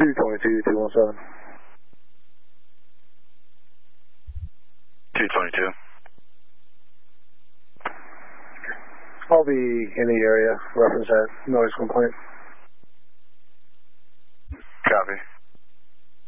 222-217. 222. I'll be in the area, reference that noise complaint. Copy.